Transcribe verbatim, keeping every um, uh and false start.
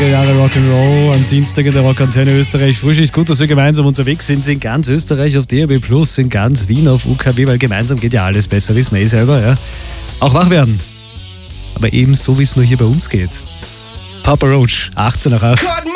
achtziger Jahre Rock'n'Roll am Dienstag in der Rockantenne Österreich. Frisch ist gut, dass wir gemeinsam unterwegs sind, sind ganz Österreich auf D A B plus, in ganz Wien auf U K W, weil gemeinsam geht ja alles besser, wissen wir eh selber. Ja. Auch wach werden, aber eben so, wie es nur hier bei uns geht. Papa Roach, achtzehn nach acht.